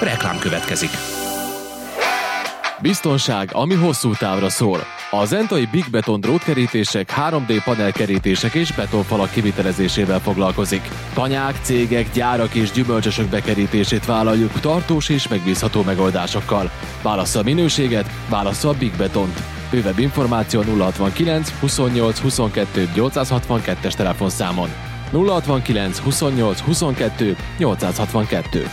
Reklám következik. Biztonság, ami hosszú távra szól. A Zentai Big Beton drótkerítések, 3D panelkerítések és betonfalak kivitelezésével foglalkozik. Tanyák, cégek, gyárak és gyümölcsösök bekerítését vállaljuk tartós és megbízható megoldásokkal. Válassza a minőséget, válassza a Big Betont. Bővebb információ 069 28 22 862-es telefonszámon. 069 28 22 862.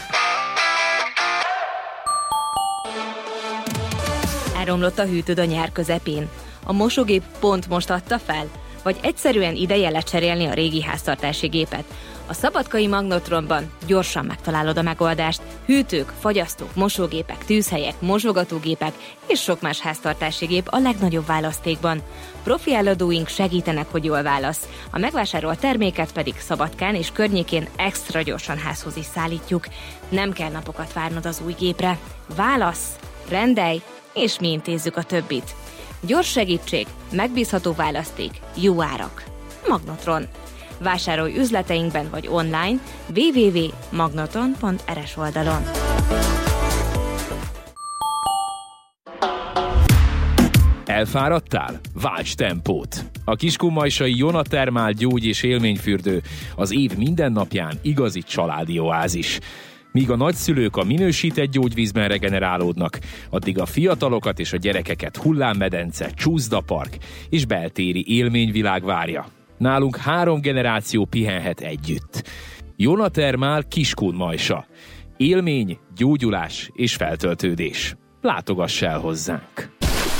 Elromlott a hűtőd a nyár közepén? A mosógép pont most adta fel? Vagy egyszerűen ideje lecserélni a régi háztartási gépet? A Szabadkai Magnotronban gyorsan megtalálod a megoldást. Hűtők, fagyasztók, mosógépek, tűzhelyek, mosogatógépek és sok más háztartási gép a legnagyobb választékban. Profi eladóink segítenek, hogy jól válasz. A megvásárolt terméket pedig Szabadkán és környékén extra gyorsan házhoz is szállítjuk. Nem kell napokat várnod az új gépre. Válasz, rendelj, és mi intézzük a többit. Gyors segítség, megbízható választék, jó árak. Magnotron. Vásárolj üzleteinkben vagy online www.magnotron.rs oldalon. Elfáradtál? Válts tempót! A Kiskunmajsai Jonatermál gyógy- és élményfürdő az év minden napján igazi családi oázis. Míg a nagyszülők a minősített gyógyvízben regenerálódnak, addig a fiatalokat és a gyerekeket hullámmedence, csúszdapark és beltéri élményvilág várja. Nálunk 3 generáció pihenhet együtt. Jonatermál Kiskunmajsa. Élmény, gyógyulás és feltöltődés. Látogass el hozzánk!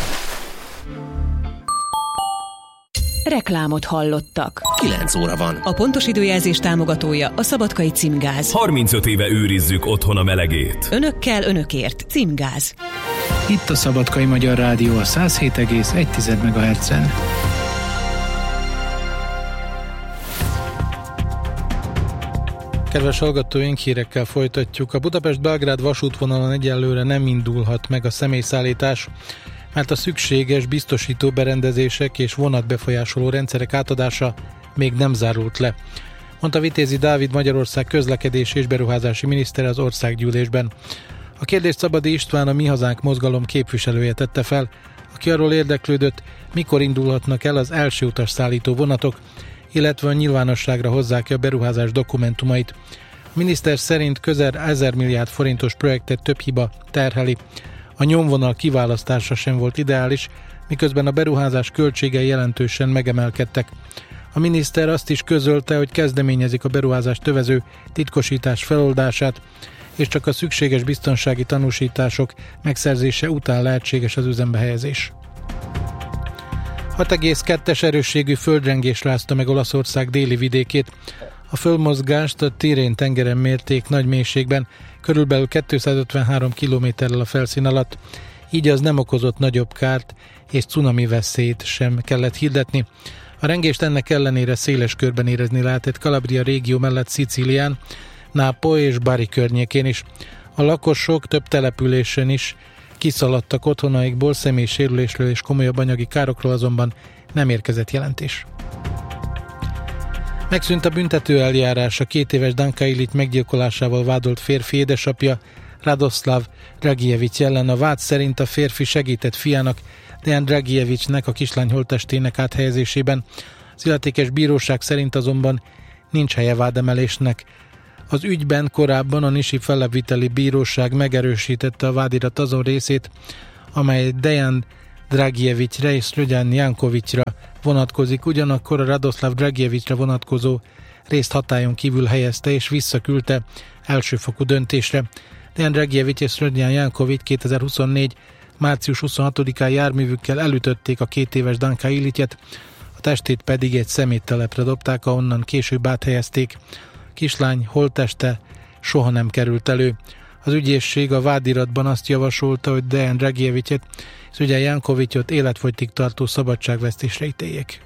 Reklámot hallottak. 9 óra van. A pontos időjelzés támogatója a Szabadkai Címgáz. 35 éve őrizzük otthon a melegét. Önökkel, önökért. Címgáz. Itt a Szabadkai Magyar Rádió a 107,1 MHz-en. Kedves hallgatóink, hírekkel folytatjuk. A Budapest-Belgrád vasútvonalon egyelőre nem indulhat meg a személyszállítás, mert a szükséges biztosító berendezések és vonatbefolyásoló rendszerek átadása még nem zárult le, mondta Vitézi Dávid, Magyarország közlekedési és beruházási miniszter az országgyűlésben. A kérdést Szabadi István, a Mi Hazánk mozgalom képviselője tette fel, aki arról érdeklődött, mikor indulhatnak el az első utasszállító vonatok, illetve a nyilvánosságra hozzák a beruházás dokumentumait. A miniszter szerint közel 1000 milliárd forintos projektet több hiba terheli. A nyomvonal kiválasztása sem volt ideális, miközben a beruházás költségei jelentősen megemelkedtek. A miniszter azt is közölte, hogy kezdeményezik a beruházást övező titkosítás feloldását, és csak a szükséges biztonsági tanúsítások megszerzése után lehetséges az üzembe helyezés. 6,2-es erősségű földrengés rázta meg Olaszország déli vidékét. A földmozgást a Tirén tengeren mérték nagy mélységben, körülbelül 253 kilométerrel a felszín alatt, így az nem okozott nagyobb kárt, és cunami veszélyt sem kellett hirdetni. A rengést ennek ellenére széles körben érezni lehetett Calabria régió mellett Szicílián, Nápoly és Bari környékén is. A lakosok több településen is kiszaladtak otthonaikból, személysérülésről és komolyabb anyagi károkról azonban nem érkezett jelentés. Megszűnt a büntető eljárás a 2 éves Danka Ilic meggyilkolásával vádolt férfi édesapja, Radoslav Dragijevics ellen. A vád szerint a férfi segített fiának, Dejan Dragijevicnek a kislány holttestének áthelyezésében. Az illetékes bíróság szerint azonban nincs helye vádemelésnek. Az ügyben korábban a Nisi fellebbviteli bíróság megerősítette a vádirat azon részét, amely Dejan Dragijevicsre és Szrögyán Jankovicsra vonatkozik, ugyanakkor a Radoslav Dragijevicsre vonatkozó részt hatályon kívül helyezte és visszaküldte elsőfokú döntésre. Dejan Dragijevics és Szrögyán Jankovics 2024. március 26-án járművükkel elütötték a 2 éves Danka Ilicet, a testét pedig egy szeméttelepre dobták, ahonnan később áthelyezték. A kislány holtteste soha nem került elő. Az ügyészség a vádiratban azt javasolta, hogy Dejan Dragijevicet és Szrögyán Jankovicsot életfogytig tartó szabadságvesztésre ítéljék.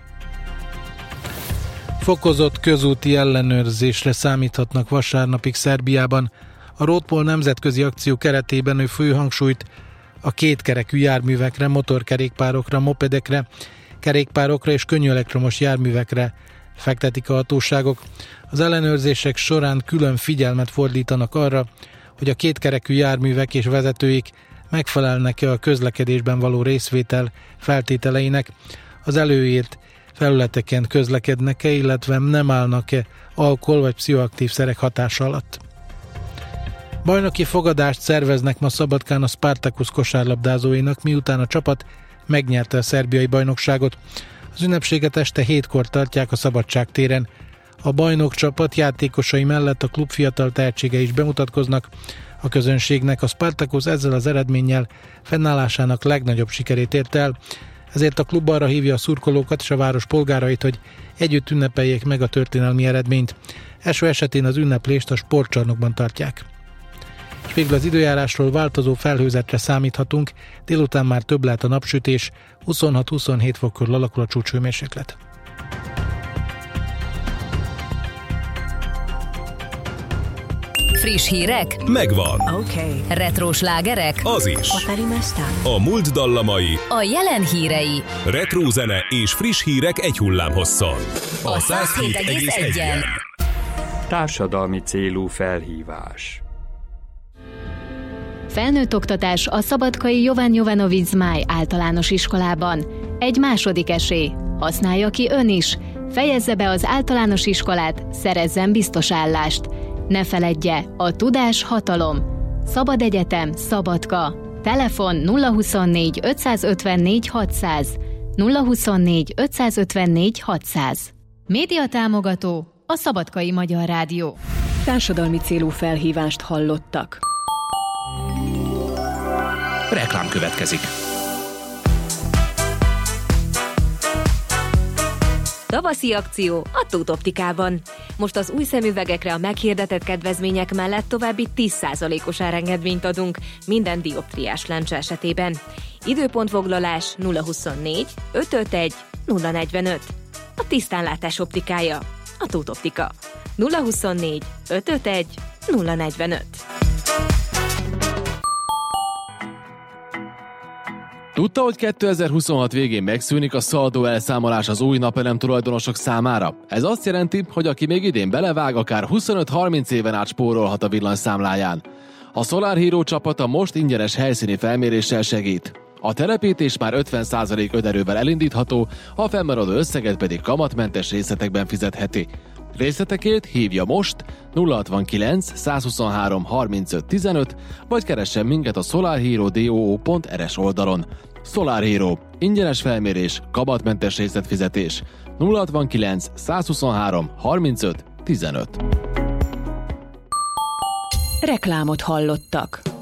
Fokozott közúti ellenőrzésre számíthatnak vasárnapig Szerbiában. A Roadpol nemzetközi akció keretében ő fő hangsúlyt a kétkerekű járművekre, motorkerékpárokra, mopedekre, kerékpárokra és könnyű elektromos járművekre fektetik a hatóságok. Az ellenőrzések során külön figyelmet fordítanak arra, hogy a kétkerekű járművek és vezetőik megfelelnek-e a közlekedésben való részvétel feltételeinek, az előírt felületeken közlekednek-e, illetve nem állnak-e alkohol vagy pszichoaktív szerek hatása alatt. Bajnoki fogadást szerveznek ma Szabadkán a Spartacus kosárlabdázóinak, miután a csapat megnyerte a szerbiai bajnokságot. Az ünnepséget este 7-kor tartják a Szabadság téren. A bajnok csapat játékosai mellett a klub fiatal tehetségei is bemutatkoznak a közönségnek. A Spartacus ezzel az eredménnyel fennállásának legnagyobb sikerét ért el, ezért a klub arra hívja a szurkolókat és a város polgárait, hogy együtt ünnepeljék meg a történelmi eredményt. Eső esetén az ünneplést a sportcsarnokban tartják. És végül az időjárásról: változó felhőzetre számíthatunk, délután már több lehet a napsütés, 26-27 fok körül alakul a csúcshőmérséklet. Friss hírek? Megvan. Oké. Retro slágerek? Az is. A múlt dallamai, A jelen hírei. retro zene és friss hírek egy hullámhosszon. A 107,1-en. Társadalmi célú felhívás. Felnőtt oktatás a szabadkai Jovan Jovanovic Zmáj általános iskolában. Egy második esély. Használja ki ön is. Fejezze be az általános iskolát, szerezzen biztos állást. Ne feledje, a tudás hatalom. Szabad Egyetem, Szabadka. Telefon 024 554 600. 024 554 600. Média támogató a Szabadkai Magyar Rádió. Társadalmi célú felhívást hallottak. Reklám következik. Tavaszi akció a Tóth Optikában. Most az új szemüvegekre a meghirdetett kedvezmények mellett további 10%-os árengedményt adunk minden dioptriás lencse esetében. Időpontfoglalás 024 551 045. A tisztánlátás optikája. A Tóth Optika. 024 551 045. Tudta, hogy 2026 végén megszűnik a szaldó elszámolás az új napelem tulajdonosok számára? Ez azt jelenti, hogy aki még idén belevág, akár 25-30 éven át spórolhat a villanyszámláján. A Solar Hero csapata most ingyenes helyszíni felméréssel segít. A telepítés már 50% önerővel elindítható, a fennmaradó összeget pedig kamatmentes részletekben fizetheti. Részletekért hívja most 069 123 35 15, vagy keressen minket a solarhero.do.rs oldalon. Solar Hero. Ingyenes felmérés, kamatmentes részletfizetés. 069 123 35 15. Reklámot hallottak.